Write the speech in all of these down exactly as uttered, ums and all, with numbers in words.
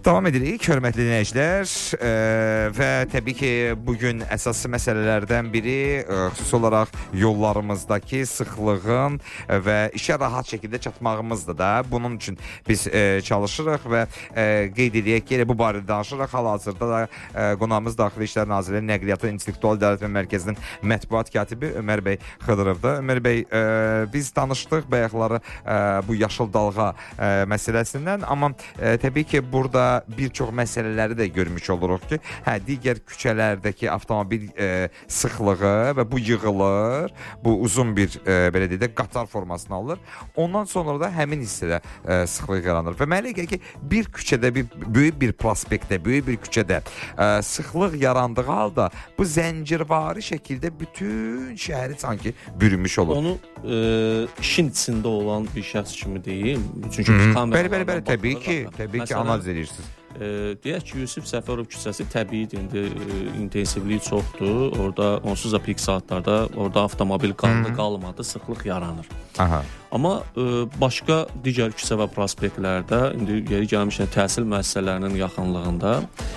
Davam edirik, hörmətli dinləyicilər, e, və təbii ki, bugün əsas məsələlərdən biri e, xüsusi olaraq yollarımızdakı sıxlığın və işə rahat şəkildə çatmağımızdır da. Bunun üçün biz e, çalışırıq və e, qeyd edək ki, bu barədə danışırıq. Hal-hazırda da e, qonağımız Daxili İşlər Nazirliyi Nəqliyyatın İntellektual İdarəetmə Mərkəzinin mətbuat katibi Ömər bəy Xıdırovdur. Ömər bəy, e, biz danışdıq bayaqları e, bu yaşıl dalğa e, məsələsindən, amma e, təbii ki, burada bir çox məsələləri də görmüş oluruq ki, hə, digər küçələrdəki avtomobil e, sıxlığı və bu yığılır, bu uzun bir e, belə deyək də qatar formasını alır. Ondan sonra da həmin hissədə e, sıxlıq yaranır. Və mənə gəlir ki, bir küçədə, bir böyük bir prospektdə, böyük bir küçədə e, sıxlıq yarandığı halda bu zəncirvari şəkildə bütün şəhəri sanki bürümüş olur. Onu e, işin içində olan bir şəxs kimi deyim. Çünki biz kameralardan bəli, bəli, bəli, təbii ki, təbii ki, analiz edirsiniz. E, deyək ki, Yusif Səfərov küçəsi təbiidir, indi e, intensivliyi çoxdur. Orada onsuz da pik saatlarda orada avtomobil qaldı, qalmadı, sıxlıq yaranır. Aha. Amma e, başqa digər küçə və prospektlərdə indi yeri gəlmişkən təhsil müəssisələrinin yaxınlığında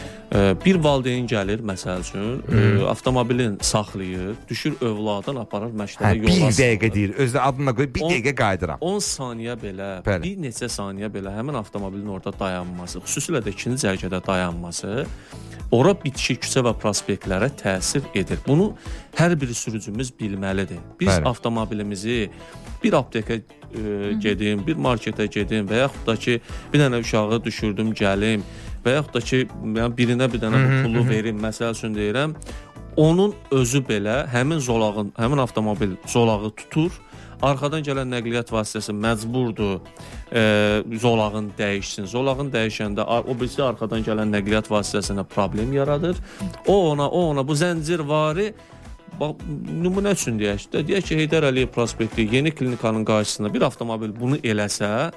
bir valideyn gəlir, məsəl üçün, e, avtomobilin saxlayır, düşür övladın aparır məktəbə yola. Bir dəqiqə deyir, özü adına qoyur, bir dəqiqə qayıdıram. on saniyə belə, bəli, bir neçə saniyə belə həmin avtomobilin orada dayanması, xüsusilə də ikinci cərgədə dayanması, ora bitişik küçə və prospektlərə təsir edir. Bunu hər bir sürücümüz bilməlidir. Biz bəli, avtomobilimizi bir aptekə e, gedim, bir marketə gedim və yaxud da ki, bir dənə uşağı düşürdüm, gəlim və yaxud da ki, birinə bir dənə bu pulu verim, məsəl üçün deyirəm, onun özü belə həmin zolağın, həmin avtomobil zolağı tutur, arxadan gələn nəqliyyat vasitəsi məcburdur e, zolağın dəyişsin. Zolağın dəyişəndə o birisi arxadan gələn nəqliyyat vasitəsinə problem yaradır. O ona, o ona bu zəncirvari, bax, nümunə üçün deyək, deyək ki, Heydər Əliyev prospekti, yeni klinikanın qarşısında bir avtomobil bunu eləsə,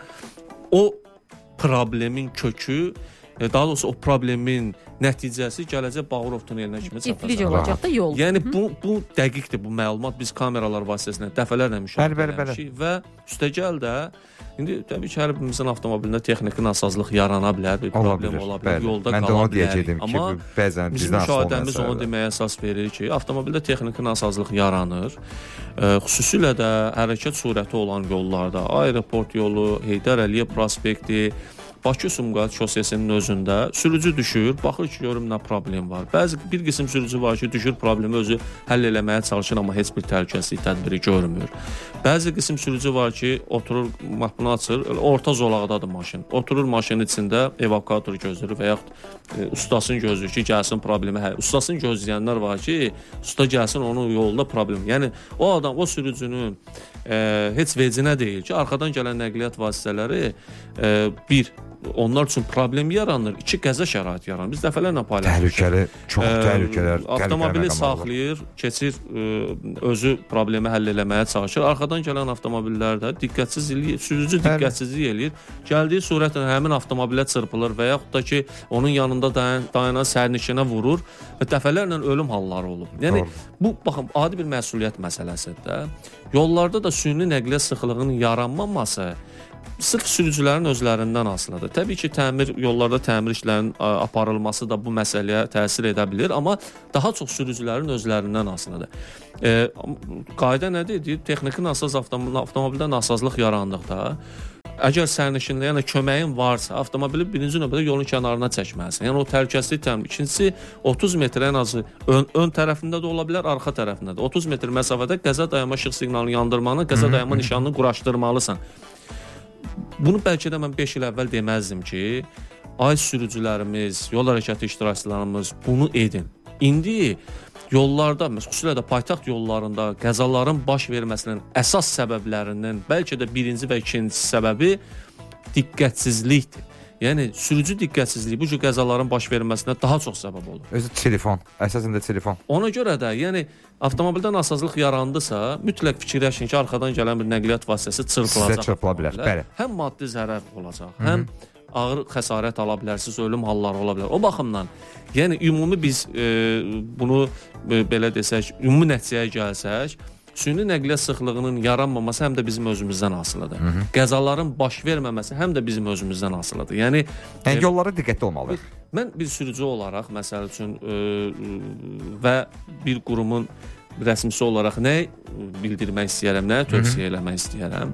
o problemin kökü, daha doğrusu o problemin nəticəsi gələcək Bağırov tunelinə kimi çatacaq. İflic olacaq da yol. Yəni bu, bu dəqiqdir, bu məlumat biz kameralar vasitəsilə dəfələrlə müşahidə etmişik və üstəgəl də indi təbii ki, hər birimizin avtomobilində texniki nasazlıq yarana bilər, bir problem ola bilər, bəli, yolda mən qala bilər. Amma bəzən bizim müşahidəmiz onu deməyə əsas verir ki, avtomobildə texniki nasazlıq yaranır. E, xüsusilə də hərəkət surəti olan yollarda, aeroport yolu, Heydər Əliyev prospekti, Bakı-Sumqayıt şosesinin özündə sürücü düşür, baxır ki, görüm nə problem var. Bəzi bir qism sürücü var ki, düşür problemi özü həll eləməyə çalışır, amma heç bir təhlükəsizlik tədbiri görmür. Bəzi qism sürücü var ki, oturur, bunu açır, orta zolaqdadır maşın. Oturur maşının içində evakuator gözləyir və yaxud e, ustasını gözləyir ki, gəlsin problemi həll. Ustasını gözləyənlər var ki, usta gəlsin onun yolunda problem. Yəni o adam, o sürücünün e, heç vecinə deyil ki, arxadan gələn nəqliyyat vasitələri e, bir onlar üçün problem yaranır, iki qəza şəraiti yaranır. Biz dəfələrlə paylaşmışıq. Təhlükəli, çox təhlükələr. Avtomobili saxlayır, keçir, özü problemi həll eləməyə çalışır. Arxadan gələn avtomobillərdə diqqətsizlik, sürücü diqqətsizlik eləyir. Gəldiyi surətlə həmin avtomobilə çırpılır və yaxud da ki, onun yanında dayan, dayanan sərnişinə vurur və dəfələrlə ölüm halları olub. Yəni, doğru, bu, baxın, adi bir məsuliyyət məsələsidir. Yollarda da süni nəqliyyat sıxlığının yaranmaması sırf sürücülərin özlərindən asılıdır. Təbii ki, təmir yollarda təmir işlərinin aparılması da bu məsələyə təsir edə bilir, amma daha çox sürücülərin özlərindən asılıdır. E, qayda nədir? Deyir, texniki nasaz avtomobil, avtomobildə nasazlıq yarandıqda, əgər sərnişinlə, yəni köməyin varsa, avtomobili birinci növbədə yolun kənarına çəkməlisən. Yəni o təhlükəsizlik təmin. İkincisi, otuz metr ən azı ön, ön tərəfində də ola bilər, arxa tərəfində də. otuz metr məsafədə qəza dayanma işıq siqnalını yandırmanı, qəza dayanma nişanını quraşdırmalısan. Bunu bəlkə də mən beş il əvvəl deməzdim ki, ay sürücülərimiz, yol hərəkəti iştirakçılarımız bunu edin. İndi yollarda, xüsusilə də paytaxt yollarında qəzaların baş verməsinin əsas səbəblərindən bəlkə də birinci və ikinci səbəbi diqqətsizlikdir. Yəni sürücü diqqətsizliyi bu cür qəzaların baş verməsinə daha çox səbəb olur. Özü telefon, əsasında telefon. Ona görə də, yəni avtomobildə nasazlıq yarandısa, mütləq fikirləşin ki, arxadan gələn bir nəqliyyat vasitəsi çırpılacaq. Sizə çırpıla bilər, bəli. Həm maddi zərər olacaq, Hı-hı. həm ağır xəsarət ala bilərsiniz, ölüm halları ola bilər. O baxımdan, yəni ümumi biz e, bunu e, belə desək, ümumi nəticəyə gəlsək, süni nəqliyyat sıxlığının yaranmaması həm də bizim özümüzdən asılıdır. Hı -hı. Qəzaların baş verməməsi həm də bizim özümüzdən asılıdır. Yəni, yəni yollara diqqətli olmalıyıq. Mən bir sürücü olaraq, məsəl üçün, e, və bir qurumun rəsmisi olaraq nə bildirmək istəyərəm, nə tövsiyə eləmək istəyərəm?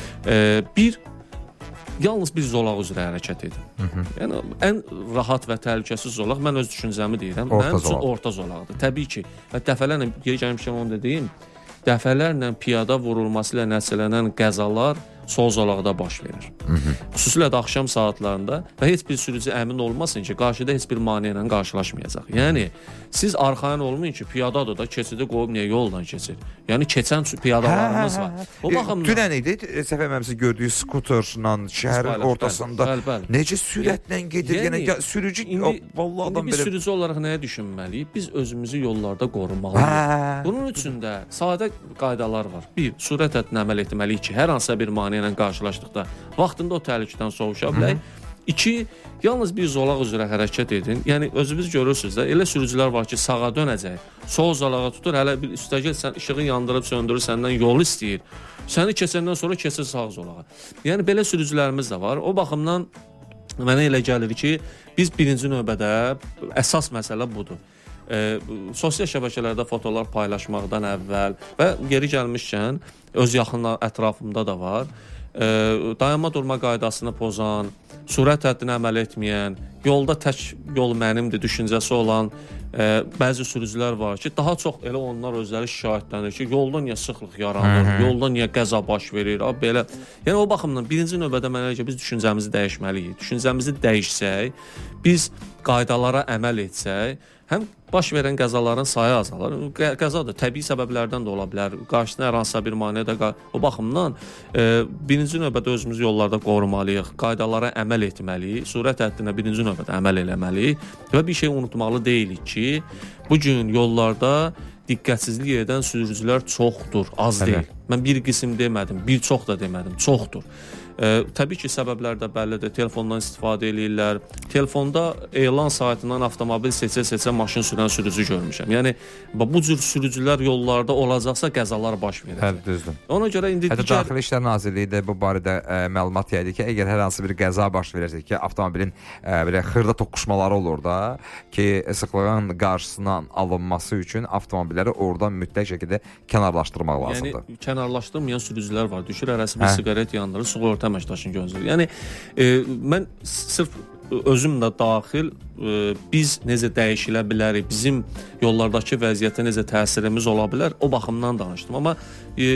E, bir, yalnız bir zolaq üzrə hərəkət edin. Hı -hı. Yəni, ən rahat və təhlükəsiz zolaq, mən öz düşüncəmi deyirəm, orta mənim zolaq. üçün orta zolaqdır. Təbii ki, və dəfələrlə, geri gəlmişəm onu da deyim, dəfələrlə piyada vurulması ilə nəticələnən qəzalar sol zolaqda baş verir. Hı -hı. Xüsusilə də axşam saatlarında və heç bir sürücü əmin olmasın ki, qarşıda heç bir maneə ilə qarşılaşmayacaq. Yəni, siz arxayın olmayın ki, piyadadır da keçidi qoyub niyə yoldan keçir? Yəni, keçən piyadalarımız hə, hə, hə. var. O baxımdan... Dünən idi, Səf əməmizin gördüyü skuterla şəhərin bəli, ortasında bəli, bəli. necə sürətlə gedir? Yəni, yəni sürücü... İndi, o, vallahi indi biz belə... sürücü olaraq nəyə düşünməliyik? Biz özümüzü yollarda qorumalıyıq. Hə. Bunun üçün də sadə qaydalar var. Bir, sürət həddinə əməl etməliyik ki, hər hansısa bir maneə ilə qarşılaşdıqda vaxtında o təhlükədən sovuşa bilək. İki, yalnız bir zolaq üzrə hərəkət edin. Yəni, özünüz görürsünüz də, elə sürücülər var ki, sağa dönəcək, sol zolağa tutur, hələ bir üstəgəl sən işığı yandırıb söndürür, səndən yol istəyir. Səni keçəndən sonra keçir sağ zolağa. Yəni, belə sürücülərimiz də var. O baxımdan mənə elə gəlir ki, biz birinci növbədə əsas məsələ budur. E, sosial şəbəkələrdə fotolar paylaşmaqdan əvvəl və geri gəlmişkən öz yaxınlar ətrafımda da var. E, dayanma durma qaydasını pozan, sürət həddinə əməl etməyən, yolda tək yol mənimdir düşüncəsi olan e, bəzi sürücülər var ki, daha çox elə onlar özləri şikayətlənir ki, yolda niyə sıxlıq yaranır, Hı -hı. yolda niyə qəza baş verir, belə. Yəni o baxımdan birinci növbədə mənə ki, biz düşüncəmizi dəyişməliyik. Düşüncəmizi dəyişsək, biz qaydalara əməl etsək, həm baş verən qəzaların sayı azalar. Qəza da təbii səbəblərdən də ola bilər. Qarşısına hər hansısa bir maneə də o baxımdan e, birinci növbədə özümüzü yollarda qorumalıyıq, qaydalara əməl etməliyik, sürət həddinə birinci növbədə əməl eləməliyik və bir şey unutmalı deyilik ki, bu gün yollarda diqqətsizlik edən sürücülər çoxdur, az Hələ. deyil. Mən bir qism demədim, bir çox da demədim, çoxdur. E, təbii ki, səbəblər də bəllidir. Telefondan istifadə edirlər. Telefonda elan saytından avtomobil seçə-seçə maşın sürən sürücü görmüşəm. Yəni, bu cür sürücülər yollarda olacaqsa qəzalar baş verir. Hə, düzdür. Ona görə indi Hətta digər... Daxili İşlər Nazirliyi də bu barədə ə, məlumat yaydı ki, əgər hər hansı bir qəza baş verirsə ki, avtomobilin ə, belə xırda toqquşmaları olur da ki, sıxlığın qarşısından alınması üçün avtomobilləri oradan mütləq şəkildə kənarlaşdırmaq lazımdır. Yəni, kənarlaşdırmayan sürücülər var. Düşür, hərəsi bir hə. siqaret yandırır, sığorta əməkdaşını gözləyir. Yəni, e, mən sırf özüm də daxil e, biz necə dəyişilə bilərik, bizim yollardakı vəziyyətə necə təsirimiz ola bilər, o baxımdan danışdım. Amma e,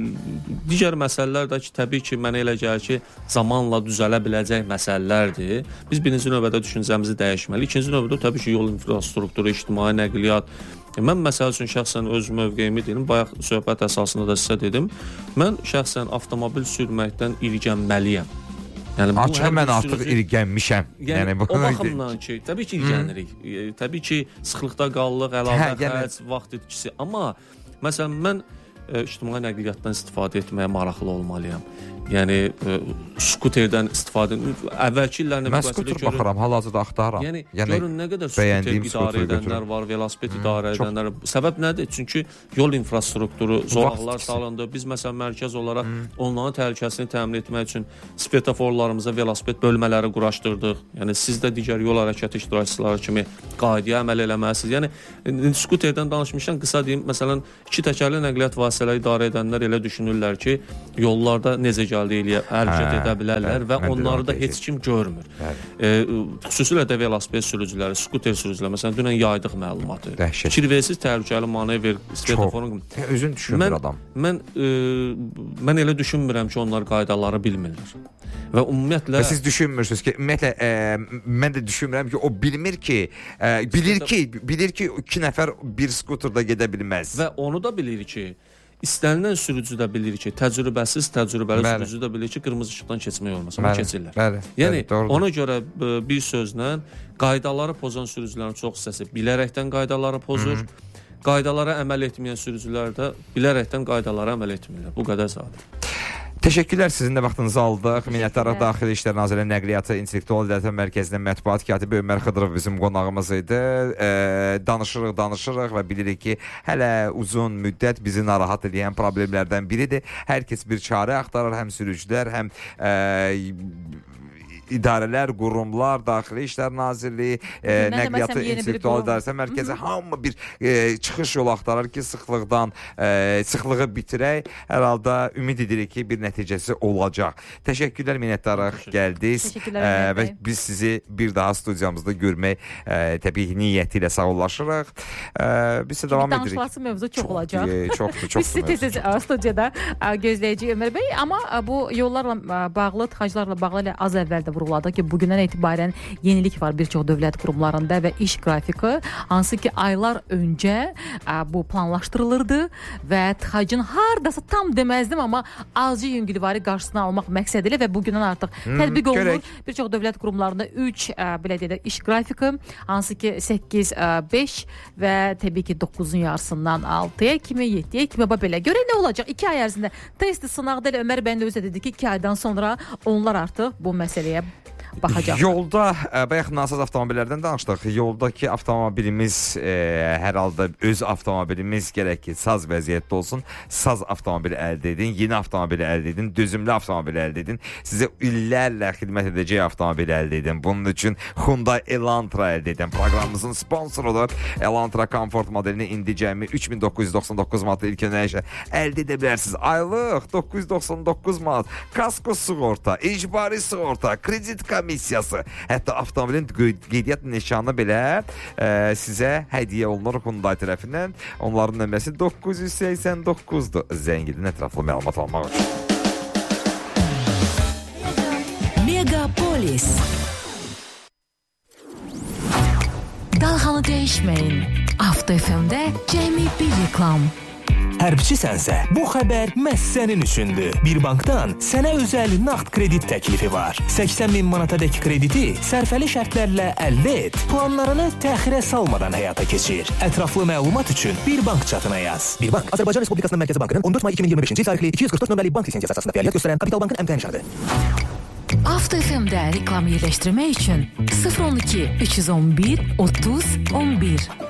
digər məsələlər də ki, təbii ki, mənə elə gəlir ki, zamanla düzələ biləcək məsələlərdir. Biz birinci növbədə düşüncəmizi dəyişməliyik. İkinci növbədə təbii ki, yol infrastrukturu, ictimai nəqliyyat. Mən məsəl üçün şəxsən öz mövqeyimi deyim, bayaq söhbət əsasında da sizə dedim. Mən şəxsən avtomobil sürməkdən irgənməliyəm. Yəni, açıq mən artıq sürücü... irgənmişəm. Yəni, yəni bu... o baxımdan ki, təbii ki, irgənirik. Hmm. Təbii ki, sıxlıqda qallıq, əlavə hə, xərc, yəni... vaxt itkisi. Amma, məsələn, mən e, ictimai nəqliyyatdan istifadə etməyə maraqlı olmalıyam. Yəni, e, skuterdən istifadə... Əvvəlki illərlə mən skuter görün... baxıram, hal-hazırda axtarıram. Yəni, yəni, görün nə qədər skuter idarə edənlər var, velosiped hmm, idarə edənlər. Çox... Səbəb nədir? Çünki yol infrastrukturu, zolaqlar salındı. Biz, məsələn, mərkəz olaraq hmm. onların təhlükəsini təmin etmək üçün svetoforlarımıza velosiped bölmələri quraşdırdıq. Yəni, siz də digər yol hərəkəti iştirakçıları kimi qaydaya əməl eləməlisiniz. Yəni, skuterdən danışmışam, qısa deyim, məsələn, iki təkərli nəqliyyat vasitələri idarə edənlər elə düşünürlər ki, yollarda necə gəldi eləyə hərəkət hə, edə bilərlər və onları da heç kim görmür. E, xüsusilə də velosiped sürücüləri, skuter sürücüləri, məsələn, dünən yaydıq məlumatı. Fikirversiz təhlükəli maneə ver, svetoforun... Özün düşünmür mən, adam. Mən, e, mən elə düşünmürəm ki, onlar qaydaları bilmirlər. Və ümumiyyətlə... Və siz düşünmürsünüz ki, ümumiyyətlə, e, mən də düşünmürəm ki, o bilmir ki, e, bilir ki, bilir ki, iki nəfər bir skuterda gedə bilməz. Və onu da bilir ki, İstənilən sürücü də bilir ki, təcrübəsiz, təcrübəli bəli. Sürücü də bilir ki, qırmızı işıqdan keçmək olmaz, onu keçirlər. Bəli, yəni, bəli, ona görə bir sözlə qaydaları pozan sürücülərin çox hissəsi bilərəkdən qaydaları pozur, Hı -hı. qaydalara əməl etməyən sürücülər də bilərəkdən qaydalara əməl etmirlər. Bu qədər sadə. Təşəkkürlər, sizin də vaxtınızı aldıq. Minnətdarıq Daxili İşlər Nazirliyinin Nəqliyyatı İntellektual İdarə Mərkəzinin mətbuat katibi Ömər Xıdırov bizim qonağımız idi. E, danışırıq, danışırıq və bilirik ki, hələ uzun müddət bizi narahat edən problemlərdən biridir. Hər kəs bir çarə axtarır, həm sürücülər, həm e, idarələr, qurumlar, Daxili İşlər Nazirliyi, e, Nəqliyyatı İntellektual İdarə Mərkəzi hamı bir e, çıxış yolu axtarır ki, sıxlıqdan e, sıxlığı bitirək. Hər halda ümid edirik ki, bir nəticəsi olacaq. Təşəkkürlər, minnətdarıq gəldiniz e, və biz sizi bir daha studiyamızda görmək e, təbii niyyəti ilə sağollaşırıq. E, biz də davam edirik. Danışılası mövzu çox, çox olacaq. E, çoxdur, çoxdur. Biz sizi tez-tez studiyada gözləyəcəyik Ömər bəy, amma bu yollarla bağlı, tıxaclarla bağlı ilə az əvvəl də vurğuladı ki, bugündən etibarən yenilik var bir çox dövlət qurumlarında və iş qrafiki, hansı ki aylar öncə bu planlaşdırılırdı və tıxacın hardasa tam deməzdim, amma azcı yüngülvari qarşısını almaq məqsədilə və bugündən artıq hmm, tətbiq olunur. Görək. Bir çox dövlət qurumlarında üç belə deyək iş qrafiki, hansı ki səkkiz beş və təbii ki doqquzun yarısından altıya kimi, yeddiyə kimi belə. Görək nə olacaq? iki ay ərzində testi sınaqda elə Ömər bəyin də özü dedi ki, iki aydan sonra onlar artıq bu məsələyə baxacaq. Yolda, bayaq nasaz avtomobillərdən danışdıq. Yoldakı avtomobilimiz e, hər halda öz avtomobilimiz gərək ki, saz vəziyyətdə olsun. Saz avtomobili əldə edin, yeni avtomobili əldə edin, dözümlü avtomobili əldə edin. Sizə illərlə xidmət edəcək avtomobili əldə edin. Bunun üçün Hyundai Elantra əldə edin. Proqramımızın sponsorudur. Elantra Comfort modelini indi cəmi üç min doqquz yüz doxsan doqquz manat ilk ödənişlə əldə edə bilərsiniz. Aylıq doqquz yüz doxsan doqquz manat. Kasko sığorta, icbari sığorta, kredit komissiyası, hətta avtomobilin qeydiyyat nişanı belə e, sizə hədiyyə olunur Hyundai tərəfindən. Onların nömrəsi doqquz yüz səksən doqquzdur. Zəng edin ətraflı məlumat almaq üçün. Megapolis. Dalğanı dəyişməyin. Avto F M-də cəmi bir reklam. Hərbçisənsə, bu xəbər məhz sənin üçündür. Bir bankdan sənə özəl nağd kredit təklifi var. səksən min manatadək krediti sərfəli şərtlərlə əldə et. Planlarını təxirə salmadan həyata keçir. Ətraflı məlumat üçün bir bank çatına yaz. Bir bank, Azərbaycan Respublikasının Mərkəzi Bankının on dörd may iki min iyirmi beşinci il tarixli iki yüz qırx dörd nömrəli bank lisensiyası əsasında fəaliyyət göstərən Kapital Bankın əmtəyə nişanıdır. Avto F M-də reklam yerləşdirmək üçün sıfır on iki üç yüz on bir otuz on bir